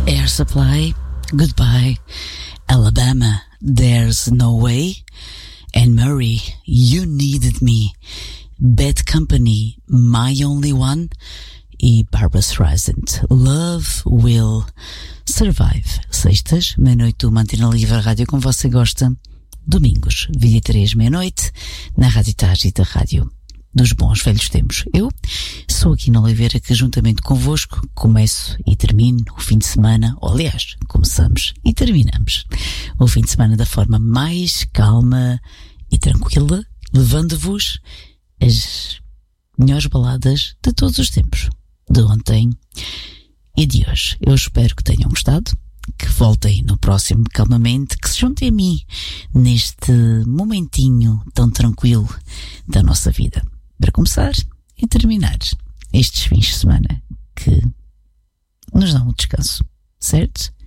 Air Supply, Goodbye, Alabama, There's No Way, Anne Murray, You Needed Me, Bad Company, My Only One e Barbra Streisand, Love Will Survive. Sextas, meia-noite, uma Antena Livre, a rádio como você gosta. Domingos, 23, meia-noite, na Rádio Tarde da Rádio dos bons velhos tempos. Eu sou aqui na Oliveira que juntamente convosco começo e termino o fim de semana, ou aliás, começamos e terminamos o fim de semana da forma mais calma e tranquila, levando-vos as melhores baladas de todos os tempos, de ontem e de hoje. Eu espero que tenham gostado, que voltem no próximo calmamente, que se juntem a mim neste momentinho tão tranquilo da nossa vida, para começar e terminar estes fins de semana que nos dão um descanso, certo?